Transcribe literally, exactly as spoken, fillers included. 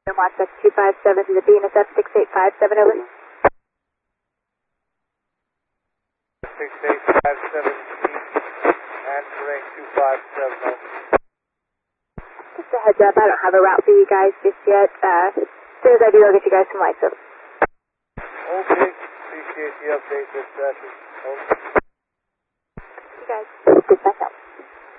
Watch that's two five seven to the B N S F six eight five seven, over. six eight five seven, answering two five seven, over. Just a heads up, I don't have a route for you guys just yet. Uh, as soon as I do, I'll get you guys some lights up. Okay, appreciate the update, dispatcher. Over. You guys, dispatch out.